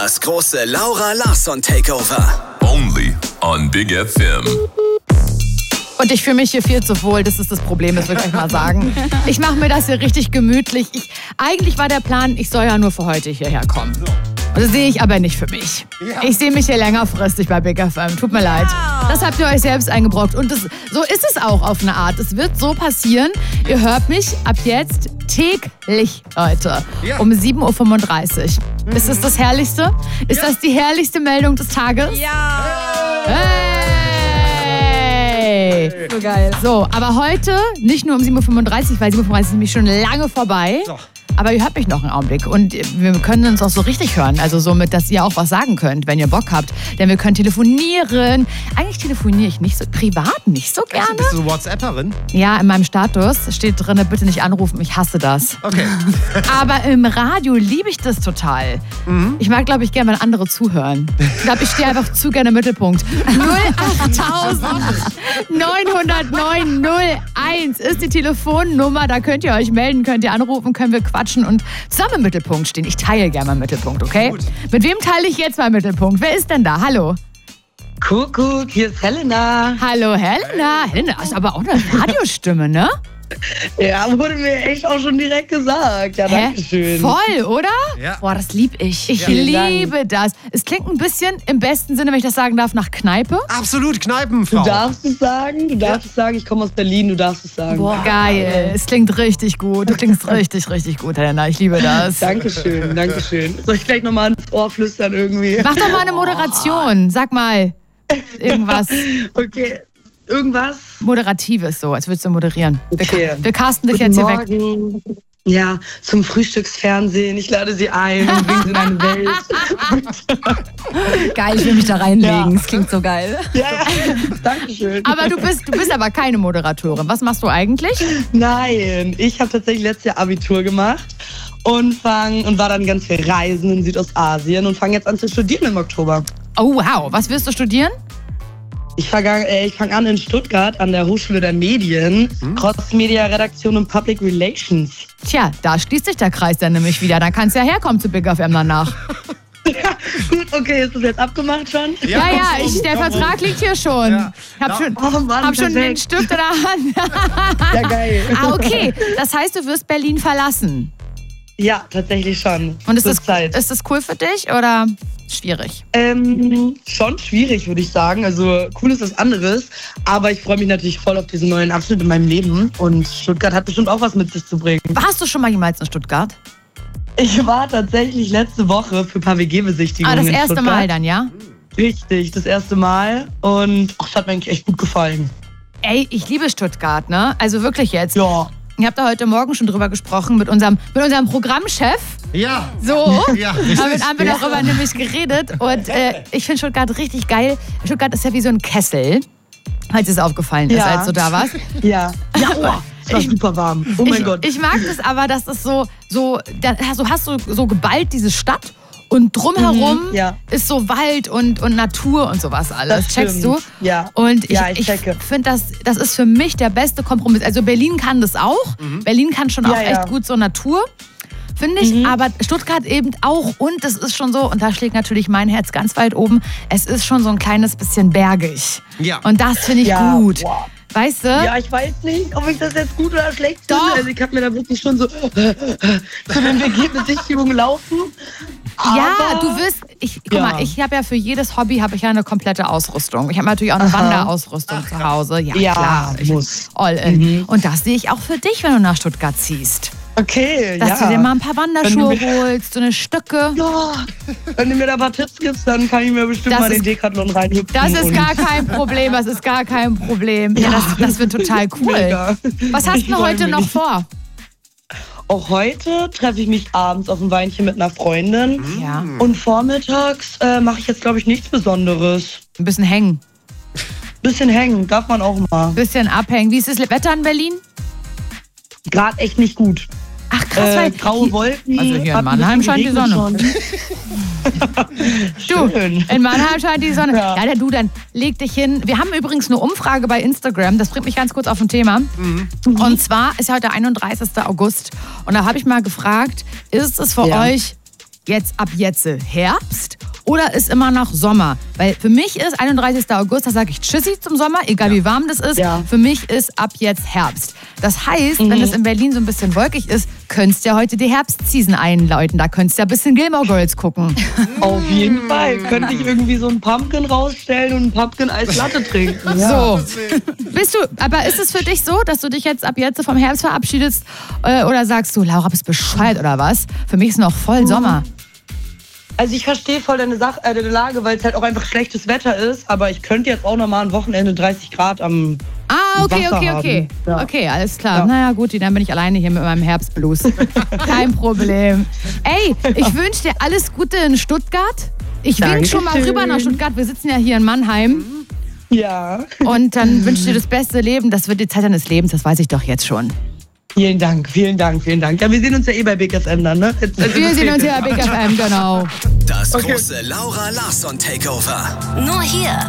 Das große Laura Larsson Takeover. Only on Big FM. Und ich fühle mich hier viel zu wohl, das ist das Problem, das will ich euch mal sagen. Ich mache mir das hier richtig gemütlich. Eigentlich war der Plan, ich soll ja nur für heute hierher kommen. Das sehe ich aber nicht für mich. Ich sehe mich hier längerfristig bei Big FM. Tut mir leid. Das habt ihr euch selbst eingebrockt. Und so ist es auch auf eine Art. Es wird so passieren. Ihr hört mich ab jetzt täglich, Leute, um 7.35 Uhr. Ist das Herrlichste? Ist das die herrlichste Meldung des Tages? Ja! Hey! So geil. So, aber heute nicht nur um 7.35 Uhr, weil 7.35 Uhr ist nämlich schon lange vorbei. So. Aber ihr hört mich noch einen Augenblick und wir können uns auch so richtig hören. Also somit, dass ihr auch was sagen könnt, wenn ihr Bock habt. Denn wir können telefonieren. Eigentlich telefoniere ich nicht so, privat nicht so gerne. Bist du WhatsApperin? Ja, in meinem Status steht drin, bitte nicht anrufen, ich hasse das. Okay. Aber im Radio liebe ich das total. Ich mag, glaube ich, gerne, wenn andere zuhören. Ich glaube, ich stehe einfach zu gerne im Mittelpunkt. 0890901 ist die Telefonnummer, da könnt ihr euch melden, könnt ihr anrufen, können wir quatschen und zusammen im Mittelpunkt stehen. Ich teile gerne meinen Mittelpunkt, okay? Gut. Mit wem teile ich jetzt meinen Mittelpunkt? Wer ist denn da? Hallo? Kuckuck, hier ist Helena. Hallo, Helena. Helena ist aber auch eine Radiostimme, ne? Ja, wurde mir echt auch schon direkt gesagt. Ja, danke schön. Voll, oder? Ja. Boah, das lieb ich. Ich Vielen liebe das. Es klingt ein bisschen, im besten Sinne, wenn ich das sagen darf, nach Kneipe. Absolut, Kneipenfrau. Du darfst es sagen, es sagen. Ich komme aus Berlin, du darfst es sagen. Boah, geil. Es klingt richtig gut. Du klingst richtig, richtig gut, Helena. Ich liebe das. Dankeschön, Dankeschön. Soll ich gleich nochmal ins Ohr flüstern irgendwie? Mach doch mal eine Moderation. Sag mal irgendwas Okay, irgendwas? Moderatives, so, als würdest du moderieren. Okay. Wir casten dich jetzt hier weg. Morgen. Ja, zum Frühstücksfernsehen. Ich lade sie ein und bringe sie in eine Welt. Geil, ich will mich da reinlegen. Ja. Das klingt so geil. Ja, Dankeschön. Aber du bist aber keine Moderatorin. Was machst du eigentlich? Nein, ich habe tatsächlich letztes Jahr Abitur gemacht und war dann ganz viel reisen in Südostasien und fange jetzt an zu studieren im Oktober. Oh, wow. Was willst du studieren? Ich fang an in Stuttgart an der Hochschule der Medien, Cross-Media-Redaktion und Public Relations. Tja, da schließt sich der Kreis dann nämlich wieder. Dann kannst du ja herkommen zu Big FM danach. Ja, gut, okay, ist das jetzt abgemacht schon? Ja, der Vertrag liegt hier schon. Ja. Ich hab schon, Oh Mann, hab schon den perfekt. Stift in der Hand. Ja, geil. Okay. Das heißt, du wirst Berlin verlassen. Ja, tatsächlich schon. Und ist Zurzeit. das cool für dich oder schwierig? Schon schwierig, würde ich sagen. Also cool ist was anderes. Aber ich freue mich natürlich voll auf diesen neuen Abschnitt in meinem Leben. Und Stuttgart hat bestimmt auch was mit sich zu bringen. Warst du schon mal jemals in Stuttgart? Ich war tatsächlich letzte Woche für ein paar WG-Besichtigungen Das in erste Stuttgart. Mal dann, ja? Richtig, das erste Mal. Und es hat mir eigentlich echt gut gefallen. Ey, ich liebe Stuttgart, ne? Also wirklich jetzt. Ja. Ich habe da heute Morgen schon drüber gesprochen mit unserem Programmchef. Ja. So, Ja, richtig. damit haben wir darüber nämlich geredet. Und ich finde Stuttgart richtig geil. Stuttgart ist ja wie so ein Kessel, falls es aufgefallen ist, als du da warst. Ja. Ja, oh, es war super warm. Oh mein Gott. Ich mag das aber, dass es so hast du so geballt diese Stadt und drumherum ja. ist so Wald und Natur und sowas alles. Das Checkst stimmt. du? Ja. Und Ja, ich ich checke. finde, das ist für mich der beste Kompromiss. Also Berlin kann das auch. Berlin kann schon auch Ja. echt gut so Natur. Finde ich, aber Stuttgart eben auch. Und es ist schon so, und da schlägt natürlich mein Herz ganz weit oben, es ist schon so ein kleines bisschen bergig. Ja. Und das finde ich Ja, gut. wow. Weißt du? Ja, ich weiß nicht, ob ich das jetzt gut oder schlecht finde. Doch. Also ich habe mir da wirklich schon so zu den WG-Besichtigungen laufen. Ja, Aber- du wirst, guck Ja. mal, ich habe ja für jedes Hobby habe ich ja eine komplette Ausrüstung. Ich habe natürlich auch eine Wanderausrüstung zu Hause. Ja, Ja, klar. muss. All in. Und das sehe ich auch für dich, wenn du nach Stuttgart ziehst. Okay, Dass ja. du dir mal ein paar Wanderschuhe Wenn du holst, so eine Stücke. Ja, wenn du mir da ein paar Tipps gibst, dann kann ich mir bestimmt Das mal ist- den Decathlon reinhüpfen. Das ist und- gar kein Problem, das ist gar kein Problem. Ja, das wird total cool. Mega. Was hast Ich du freu heute mich. noch vor? Auch heute treffe ich mich abends auf ein Weinchen mit einer Freundin. Ja, Und vormittags mache ich jetzt, glaube ich, nichts Besonderes. ein bisschen hängen, Bisschen hängen, darf man auch mal. ein bisschen abhängen. Wie ist das Wetter in Berlin? Gerade echt nicht gut. Ach krass, weil Graue Wolken. Also hier in hat ein Mannheim bisschen scheint die Sonne. geregnet Du, Schön. in Mannheim scheint die Sonne. Ja. Ja, du, dann leg dich hin. Wir haben übrigens eine Umfrage bei Instagram. Das bringt mich ganz kurz auf ein Thema. Und zwar ist heute 31. August. Und da habe ich mal gefragt, ist es für Ja. euch ab jetzt Herbst Oder ist immer noch Sommer? Weil für mich ist 31. August, da sage ich Tschüssi zum Sommer, egal wie warm das ist. Ja. Für mich ist ab jetzt Herbst. Das heißt, wenn es in Berlin so ein bisschen wolkig ist, könntest du ja heute die Herbstseason einläuten. Da könntest du ja ein bisschen Gilmore Girls gucken. Auf jeden Fall. Könnte ich irgendwie so einen Pumpkin rausstellen und einen Pumpkin Eis Latte trinken. Ja. So. Aber ist es für dich so, dass du dich jetzt ab jetzt vom Herbst verabschiedest oder sagst du, Laura, bist bescheuert oder was? Für mich ist noch voll Sommer. Also ich verstehe voll deine Lage, weil es halt auch einfach schlechtes Wetter ist. Aber ich könnte jetzt auch noch mal ein Wochenende 30 Grad am Okay. Wasser haben. Ja. Okay, alles klar. Ja. Naja, gut, dann bin ich alleine hier mit meinem Herbstblues. Kein Problem. Ey, ich wünsche dir alles Gute in Stuttgart. Ich wink schon mal Dankeschön. rüber nach Stuttgart. Wir sitzen ja hier in Mannheim. Ja. Und dann wünsche ich dir das beste Leben. Das wird die Zeit deines Lebens, das weiß ich doch jetzt schon. Vielen Dank. Ja, wir sehen uns ja bei Big FM dann, ne? Wir sehen uns hier bei Big FM, genau. Das große Laura Larsson Takeover. Nur hier